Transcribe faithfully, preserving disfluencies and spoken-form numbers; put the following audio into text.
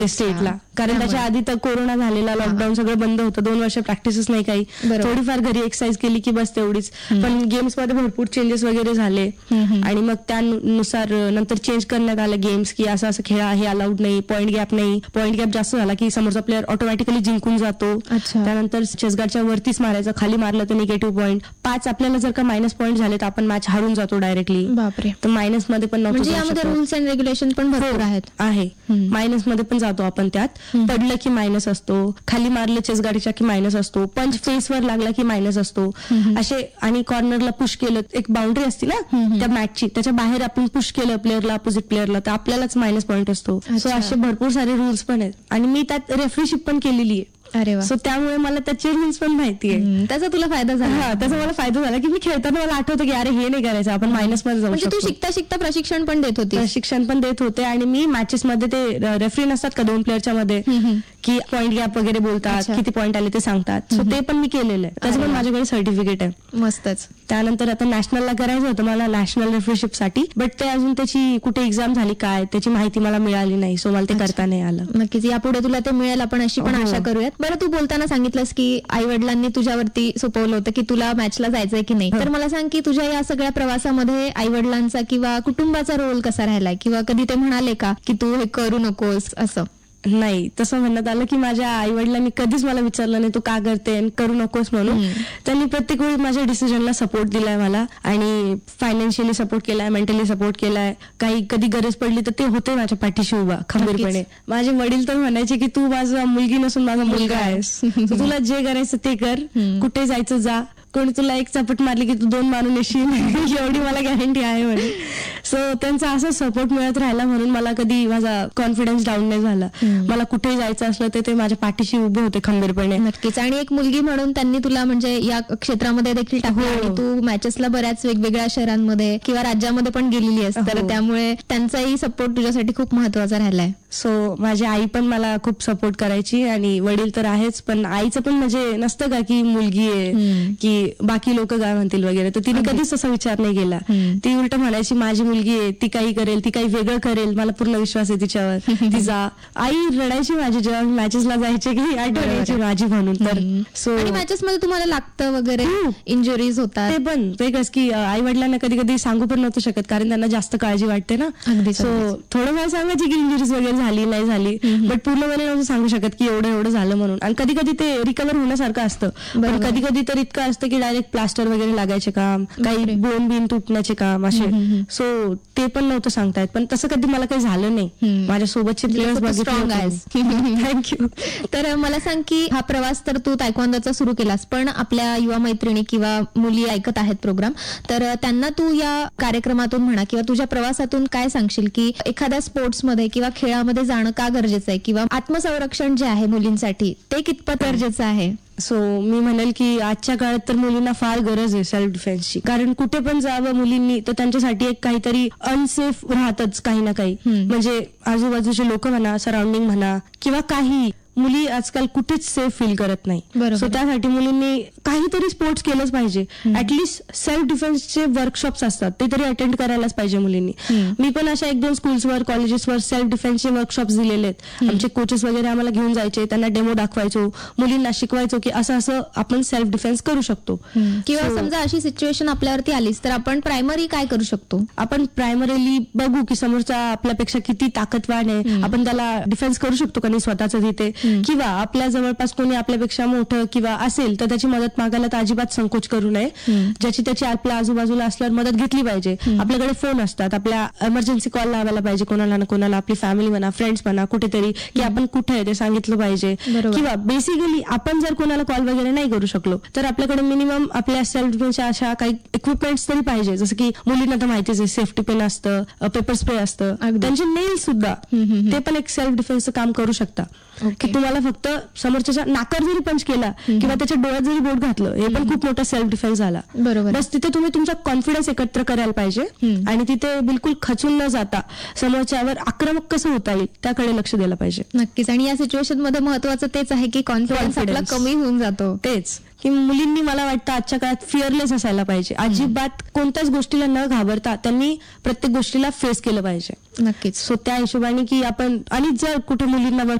स्टेटला, कारण त्याच्या आधी तर कोरोना झालेला, लॉकडाऊन सगळं बंद होतं, दोन वर्ष प्रॅक्टिसच नाही काही, थोडीफार घरी एक्सरसाइज केली की बस तेवढीच. पण गेम्स मध्ये भरपूर चेंजेस वगैरे झाले आणि मग त्यानुसार नंतर चेंज करण्यात आलं गेम्स की असं असं खेळा, हे अलाउड नाही, पॉईंट गॅप नाही, पॉईंट गॅप जास्त झाला की समोरचा प्लेअर ऑटोमॅटिकली जिंकून जातो. त्यानंतर चेसगार्डच्या वरतीच मारायचं, खाली मारलं तर निगेटिव्ह पॉईंट, पाच आपल्याला जर का मायनस पॉईंट झाले तर आपण मॅच हारून जातो डायरेक्टली. बापरे. तर मायनस मध्ये पण म्हणजे यामध्ये रूल्स अँड रेग्युलेशन पण भरपूर आहेत. आहे, मायनस मध्ये पण जातो आपण, त्यात पडलं की मायनस असतो, खाली मारलं चेसगाडीच्या की मायनस असतो, पंच फेसवर लागला की मायनस असतो असे. आणि कॉर्नरला पुश केलं, एक बाउंड्री असते ना त्या मॅचची, त्याच्या बाहेर आपण पुश केलं प्लेअरला, अपोजिट प्लेअरला, तर आपल्यालाच मायनस पॉईंट असतो. सो असे भरपूर सारे रूल्स पण आहेत आणि मी त्यात रेफरीशिप पण केलेली आहे. अरे वा. सो त्यामुळे मला त्याचे रूल्स पण माहिती आहे. त्याचा तुला फायदा झाला? हा, त्याचा मला फायदा झाला की मी खेळताना मला आठवतं की अरे हे नाही करायचं, आपण मायनस मध्ये जाऊ म्हणजे शकतो. तू शिकता शिकता प्रशिक्षण पण देत होती? प्रशिक्षण पण देत होते आणि मी मॅचेस मध्ये ते रेफरी नसतात का दोन प्लेअरच्या मध्ये की पॉईंट गॅप वगैरे बोलतात, किती पॉईंट आले ते सांगतात, सो ते पण मी केलेलं आहे. त्याचं पण माझ्याकडे सर्टिफिकेट आहे. मस्तच. त्यानंतर आता नॅशनलला करायचं होतं मला, नॅशनल रेफरीशिप साठी, बट ते अजून त्याची कुठे एक्झाम झाली काय त्याची माहिती मला मिळाली नाही, सो मला ते करता नाही आलं. नक्कीच यापुढे तुला ते मिळेल, आपण अशी पण आशा करूयात. बरं, तू बोलताना सांगितलंस की आई वडिलांनी तुझ्यावरती सोपवलं होतं की तुला मॅचला जायचंय की नाही, तर मला सांग की तुझ्या या सगळ्या प्रवासामध्ये आई वडिलांचा किंवा कुटुंबाचा रोल कसा राहिलाय, किंवा कधी ते म्हणाले का की तू हे करू नकोस असं? नाही, तसं म्हणण्यात आलं की माझ्या आई वडिलांनी कधीच मला विचारलं नाही तू का करते आणि करू नकोस म्हणून. त्यांनी प्रत्येक वेळी माझ्या डिसिजनला सपोर्ट दिलाय मला आणि फायनान्शियली सपोर्ट केलाय, मेंटली सपोर्ट केलाय. काही कधी गरज पडली तर ते होते माझ्या पाठीशी उभा खंबीरपणे. माझे वडील तर म्हणायचे की तू माझा मुलगी नसून माझा मुलगा आहेस, तुला जे करायचं ते कर, कुठे जायचं जा, कोणी तुला एक चपट मारली की तू दोन मारून येशील एवढी मला गॅरंटी आहे म्हणे. सो त्यांचा असा सपोर्ट मिळत राहिला म्हणून मला कधी माझा कॉन्फिडन्स डाऊन नाही झाला. मला कुठे जायचं असलं तर ते माझ्या पाठीशी उभे होते खंबीरपणे. नक्कीच. आणि एक मुलगी म्हणून त्यांनी तुला म्हणजे या क्षेत्रामध्ये देखील टाकलं आणि तू मॅचेसला बऱ्याच वेगवेगळ्या शहरांमध्ये किंवा राज्यामध्ये पण गेलेली आहेस, तर त्यामुळे त्यांचाही सपोर्ट तुझ्यासाठी खूप महत्वाचा राहिलाय. सो माझी आई पण मला खूप सपोर्ट करायची आणि वडील तर आहेच, पण आईचं पण म्हणजे नसतं का की मुलगी आहे की बाकी लोक काय म्हणतील वगैरे, तर तिने कधीच तसा विचार नाही केला. ती उलट म्हणायची माझी मुलगी आहे, ती काही करेल, ती काही वेगळं करेल, मला पूर्ण विश्वास आहे तिच्यावर, ती जा. आई रडायची माझी जेव्हा मॅचेसला जायचे की आठवण यायची माझी म्हणून. तर सो मॅचेस मध्ये तुम्हाला लागतं वगैरे, इंजुरीज होतात, ते पण वेगळंच की आई वडिलांना कधी कधी सांगू पण नव्हतं शकत कारण त्यांना जास्त काळजी वाटते ना. सो थोडं वेळ सांगायची की इंजुरीज वगैरे झाली नाही झाली, बट पूर्णपणे नव्हतं सांगू शकत की एवढं एवढं झालं म्हणून. आणि कधी कधी ते रिकव्हर होण्यासारखं असतं, पण कधी कधी तर इतकं असतं की डायरेक्ट प्लास्टर वगैरे लागायचे काम, काही बोन बिन तुटण्याचे काम असे. सो ते पण नव्हतं सांगतायत, पण तसं कधी मला काही झालं नाही. माझ्या सोबतचे प्लेयर्स बघितले. थँक्यू. तर मला सांग की हा प्रवास तर तू तायक्वांदोचा सुरू केलास, पण आपल्या युवा मैत्रिणी किंवा मुली ऐकत आहेत प्रोग्राम, तर त्यांना तू या कार्यक्रमातून म्हणा किंवा तुझ्या प्रवासातून काय सांगशील की एखाद्या स्पोर्ट्समध्ये किंवा खेळामध्ये जाणं का गरजेचं आहे, किंवा आत्मसंरक्षण जे आहे मुलींसाठी ते कितपत गरजेचं आहे? सो मी म्हणेल की आजच्या काळात तर मुलींना फार गरज आहे सेल्फ डिफेन्सची, कारण कुठे पण जावं मुलींनी तर त्यांच्यासाठी एक काहीतरी अनसेफ राहतच काही ना काही. म्हणजे आजूबाजूचे लोक म्हणा, सराउंडिंग म्हणा किंवा काही, मुली आजकाल कुठेच सेफ फील करत नाही. सो त्यासाठी मुलींनी काहीतरी स्पोर्ट्स केलंच पाहिजे. ऍटलिस्ट सेल्फ डिफेन्सचे वर्कशॉप्स असतात ते तरी अटेंड करायलाच पाहिजे मुलींनी. मी पण अशा एक दोन स्कूल्सवर, कॉलेजेसवर सेल्फ डिफेन्सचे वर्कशॉप्स दिलेले आहेत. आमचे कोचेस वगैरे आम्हाला घेऊन जायचे, त्यांना डेमो दाखवायचो, मुलींना शिकवायचो की असं असं आपण सेल्फ डिफेन्स करू शकतो. किंवा समजा अशी सिच्युएशन आपल्यावरती आलीच तर आपण प्रायमरी काय करू शकतो? आपण प्रायमरीली बघू की समोरचा आपल्यापेक्षा किती ताकदवान आहे, आपण त्याला डिफेन्स करू शकतो का नाही स्वतःचं तिथे, किंवा आपल्या जवळपास कोणी आपल्यापेक्षा मोठं किंवा असेल तर त्याची मदत मागायला तर अजिबात संकोच करू नये. ज्याची त्याची आपल्या आजूबाजूला असल्यावर मदत घेतली पाहिजे. आपल्याकडे फोन असतात, आपल्या इमर्जन्सी कॉल लावायला पाहिजे कोणाला ना कोणाला, आपली फॅमिली म्हणा, फ्रेंड्स म्हणा, कुठेतरी की आपण कुठे आहे ते सांगितलं पाहिजे. किंवा बेसिकली आपण जर कोणाला कॉल वगैरे नाही करू शकलो तर आपल्याकडे मिनिमम आपल्या सेल्फ डिफेन्सच्या अशा काही इक्विपमेंट्स तरी पाहिजे. जसं की मुलींना तर माहितीच आहे, सेफ्टी पेन असतं, पेपर स्प्रे असतं, त्यांचे नेल सुद्धा, ते पण एक सेल्फ डिफेन्सचं काम करू शकता. की तुम्हाला फक्त समोरच्या नाकार जरी पंच केला किंवा त्याच्या डोळ्यात जरी बोट घातलं, हे पण खूप मोठा सेल्फ डिफेन्स झाला. बरोबर. बस तिथे तुम्ही तुमचा कॉन्फिडन्स एकत्र करायला पाहिजे आणि तिथे बिलकुल खचून न जाता समोरच्यावर आक्रमक कसं होता येईल त्याकडे लक्ष द्यायला पाहिजे. नक्कीच. आणि या सिच्युएशन मध्ये महत्वाचं तेच आहे की कॉन्फिडन्स आपला Confidence. कमी होऊन जातो. तेच की मुलींनी मला वाटतं आजच्या काळात फिअरलेस असायला पाहिजे. अजिबात कोणत्याच गोष्टीला न घाबरता त्यांनी प्रत्येक गोष्टीला फेस केलं पाहिजे. नक्कीच. सो त्या हिशोबाने की आपण, आणि जर कुठे मुलींना